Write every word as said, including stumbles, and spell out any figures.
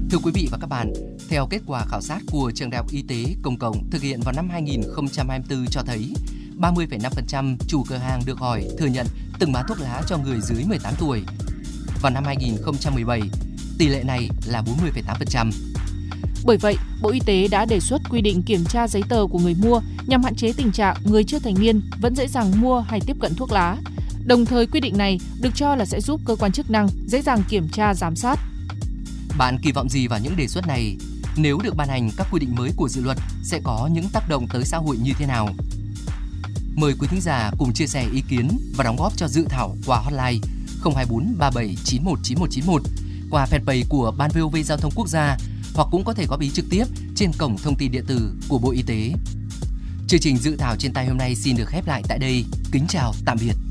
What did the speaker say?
Thưa quý vị và các bạn, theo kết quả khảo sát của Trường Đại học Y tế Công cộng thực hiện vào năm hai nghìn không trăm hai mươi tư cho thấy ba mươi phẩy năm phần trăm chủ cửa hàng được hỏi thừa nhận từng bán thuốc lá cho người dưới mười tám tuổi. Vào năm hai nghìn không trăm mười bảy, tỷ lệ này là bốn mươi phẩy tám phần trăm. Bởi vậy, Bộ Y tế đã đề xuất quy định kiểm tra giấy tờ của người mua nhằm hạn chế tình trạng người chưa thành niên vẫn dễ dàng mua hay tiếp cận thuốc lá. Đồng thời, quy định này được cho là sẽ giúp cơ quan chức năng dễ dàng kiểm tra, giám sát. Bạn kỳ vọng gì vào những đề xuất này? Nếu được ban hành, các quy định mới của dự luật sẽ có những tác động tới xã hội như thế nào? Mời quý thính giả cùng chia sẻ ý kiến và đóng góp cho dự thảo qua hotline không hai bốn ba bảy chín một chín một chín một, qua fanpage của Ban vê o vê Giao thông Quốc gia, hoặc cũng có thể góp ý trực tiếp trên cổng thông tin điện tử của Bộ Y tế. Chương trình dự thảo trên tay hôm nay xin được khép lại tại đây. Kính chào, tạm biệt.